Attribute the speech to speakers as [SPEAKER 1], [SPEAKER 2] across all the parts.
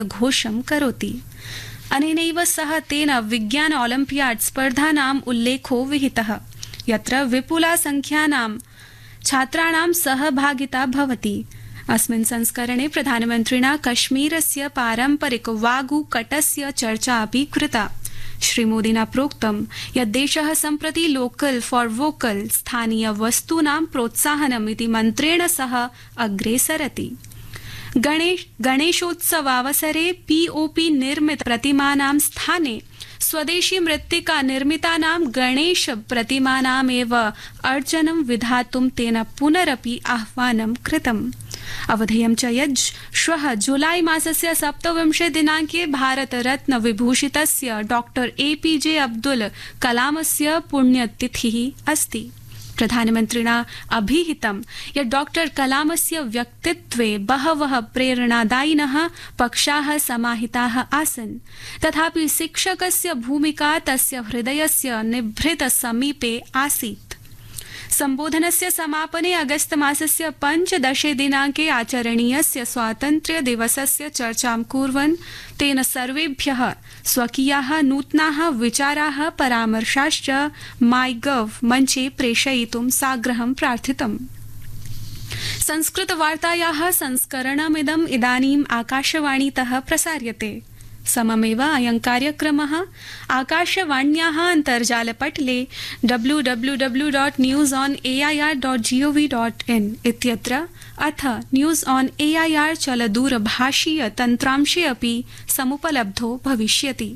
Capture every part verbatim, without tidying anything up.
[SPEAKER 1] घोषं करोति। अनेनैव सह तेन विज्ञान ओलम्पियाड स्पर्धानाम् उल्लेखो विहितः, यत्र विपुला संख्यानां छात्राणां सहभागिता भवति। अस्मिन् संस्करणे प्रधानमन्त्रिणा कश्मीरस्य पारम्परिक वागुकटस्य चर्चा अपि कृता। श्रीमोदिना प्रोक्तं यत् देशः सम्प्रति लोकल फॉर वोकल स्थानीय वस्तूनां प्रोत्साहनम् इति मन्त्रेण सह अग्रे सरति। गणेश गणेशोत्सवावसरे पीओपी निर्मित प्रतिमानां स्थाने स्वदेशी मृत्तिका निर्मितानां गणेश प्रतिमानामेव अर्जनं विधातुं तेन पुनरपि आह्वानं कृतम्। अवधेयं च यत् श्वः जुलाई मासस्य सप्तविंशे दिनाङ्के भारतरत्न विभूषितस्य डॉक्टर एपीजे अब्दुल कलामस्य पुण्यतिथिः अस्ति। प्रधानमन्त्रिणा अभिहितं यत् डॉक्टर कलामस्य व्यक्तित्वे बहवः प्रेरणादायिनः पक्षाः समाहिताः आसन्, तथापि शिक्षकस्य भूमिका तस्य हृदयस्य निभृत समीपे आसीत्। सम्बोधनस्य समापने अगस्त मासस्य पञ्चदशे दिनाङ्के आचरणीयस्य स्वातन्त्र्य दिवसस्य चर्चां कुर्वन् तेन सर्वेभ्यः स्वकीयाः नूतनाः विचाराः परामर्शाश्च माई गव मञ्चे प्रेषयितुं साग्रहं प्रार्थितम्। संस्कृतवार्तायाः संस्करणमिदम् इदानीम् आकाशवाणीतः प्रसार्यते। सममेव अयं कार्यक्रमः आकाशवाण्याः अन्तर्जालपटले W W W dot news on AIR dot gov dot in इत्यत्र अथ न्यूज़ ऑन एआईआर चलदूरभाषीय तन्त्रांशे अपि समुपलब्धो भविष्यति।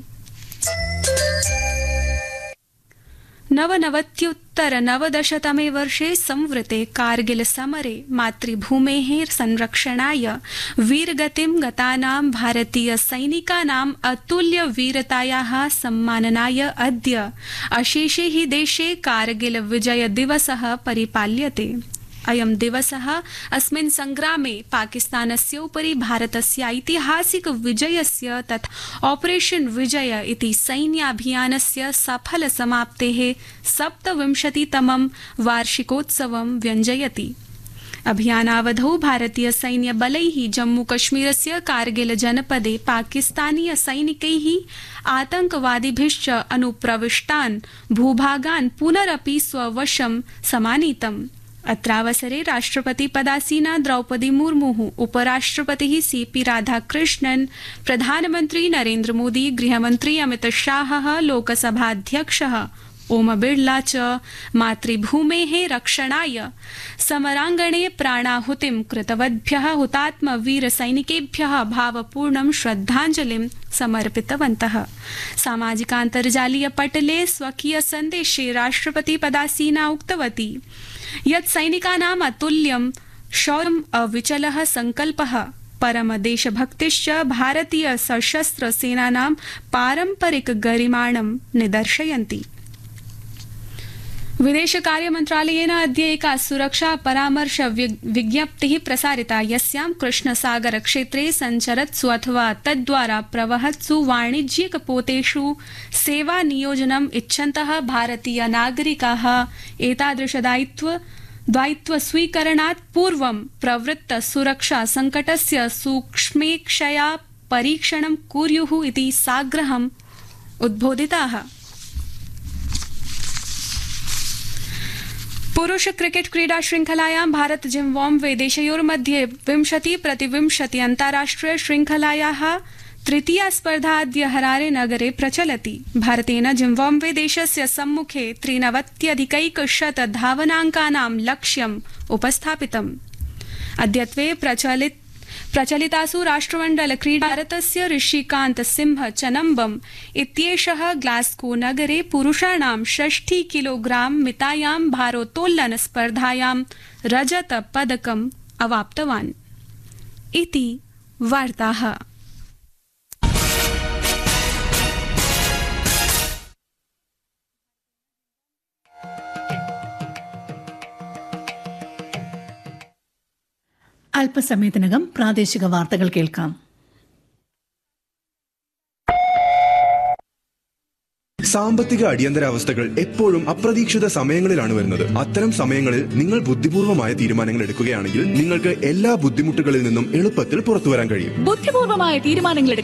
[SPEAKER 1] नवनवत्युत्तर नवदशतमे वर्षे संवृते कारगिल समरे मातृभूमेः संरक्षणाय वीरगतिं गतानां भारतीय सैनिकानाम् अतुल्य वीरतायाः सम्माननाय अद्य अशेषे हि देशे कारगिल विजय दिवसः परिपाल्यते। अयं दिवसः अस्मिन् संग्रामे पाकिस्तानस्य उपरि भारतस्य ऐतिहासिक विजयस्य तथा ऑपरेशन विजय इति सैन्याभियानस्य सफल समाप्तेः सप्तविंशतितमं वार्षिकोत्सवं व्यञ्जयति। अभियानावधौ भारतीय सैन्य बलैः जम्मूकश्मीरस्य कारगिल जनपदे पाकिस्तानीय सैनिकैः आतंकवादिभिश्च अनुप्रविष्टान् भूभागान् पुनरपि स्ववशं समानीतम्। अत्रावसरे राष्ट्रपति पदासीना द्रौपदी मुर्मुः, उपराष्ट्रपतिः सीपी राधाकृष्णन्, प्रधानमन्त्री नरेन्द्र मोदी, गृहमन्त्री अमित शाहः, लोकसभाध्यक्षः ओम बिड़ला च मातृभूमेः रक्षणाय समराङ्गणे प्राणाहुतिं कृतवद्भ्यः हुतात्म वीर सैनिकेभ्यः भावपूर्णं श्रद्धाञ्जलिं समर्पितवन्तः। सामाजिकान्तर्जालीय पटले स्वकीय सन्देशे राष्ट्रपति पदासीना उक्तवती यत् सैनिकानाम् अतुल्यं शौर्यम् अविचलः संकल्पः परम देशभक्तिश्च भारतीय सशस्त्र सेनानां पारंपरिक गरिमाणं निदर्शयन्ति। विदेश कार्य मन्त्रालयेन अद्य एका सुरक्षा परामर्श विज्ञप्तिः प्रसारिता, यस्यां कृष्णसागर क्षेत्रे सञ्चरत्सु अथवा तद्वारा प्रवहत्सु वाणिज्यिक पोतेषु सेवा नियोजनम् इच्छन्तः भारतीय नागरिकाः एतादृश दायित्व दायित्व स्वीकरणात् पूर्वं प्रवृत्त सुरक्षा संकटस्य सूक्ष्मेक्षया परीक्षणं कुर्युः इति साग्रहम् उद्बोधिताः। पुरुष क्रिकेट क्रीडा श्रृंखलायां भारत जिम्बाब्वे देशयोर्मध्ये विंशति प्रतिविंशति अन्ताराष्ट्रिय श्रृंखलायाः तृतीया स्पर्धा अद्य हरारे नगरे प्रचलति। भारतेन जिम्बाब्वे देशस्य सम्मुखे त्रिनवत्यधिकैकशत धावनाङ्कानां लक्ष्यम् उपस्थापितम्। अद्यत्वे प्रचलित प्रचलितासु राष्ट्रमण्डल क्रीडा भारतस्य ऋषिकान्त सिंह चनम्बम इत्येषः ग्लास्गो नगरे पुरुषाणां षष्टि किलोग्राम मितायां भारोत्तोलन स्पर्धायां रजत पदकम् अवाप्तवान्। इति वार्ताः।
[SPEAKER 2] അല്പസമയത്തിനകം പ്രാദേശിക വാർത്തകൾ കേൾക്കാം.
[SPEAKER 3] സാമ്പത്തിക അടിയന്തരാവസ്ഥകൾ എപ്പോഴും അപ്രതീക്ഷിത സമയങ്ങളിലാണ് വരുന്നത്. അത്തരം സമയങ്ങളിൽ നിങ്ങൾ ബുദ്ധിപൂർവമായ തീരുമാനങ്ങൾ എടുക്കുകയാണെങ്കിൽ നിങ്ങൾക്ക് എല്ലാ ബുദ്ധിമുട്ടുകളിൽ നിന്നും എളുപ്പത്തിൽ പുറത്തു വരാൻ കഴിയും.
[SPEAKER 4] ബുദ്ധിപൂർവമായ തീരുമാനങ്ങൾ